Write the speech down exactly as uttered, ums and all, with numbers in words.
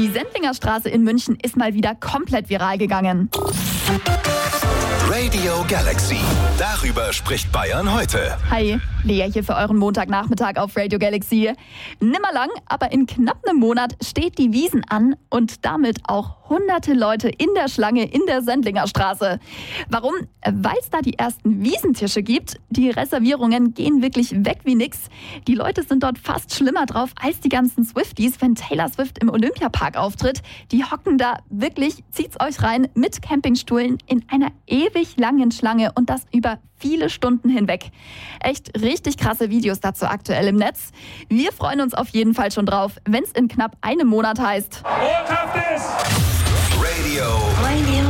Die Sendlinger Straße in München ist mal wieder komplett viral gegangen. Radio Galaxy. Darüber spricht Bayern heute. Hi, Lea hier für euren Montagnachmittag auf Radio Galaxy. Nimmer lang, aber in knapp einem Monat steht die Wiesn an und damit auch hunderte Leute in der Schlange in der Sendlinger Straße. Warum? Weil es da die ersten Wiesentische gibt. Die Reservierungen gehen wirklich weg wie nix. Die Leute sind dort fast schlimmer drauf als die ganzen Swifties, wenn Taylor Swift im Olympiapark auftritt. Die hocken da wirklich, zieht's euch rein, mit Campingstühlen in einer ewig langen Schlange und das über viele Stunden hinweg. Echt richtig krasse Videos dazu aktuell im Netz. Wir freuen uns auf jeden Fall schon drauf, wenn es in knapp einem Monat heißt Radio. Radio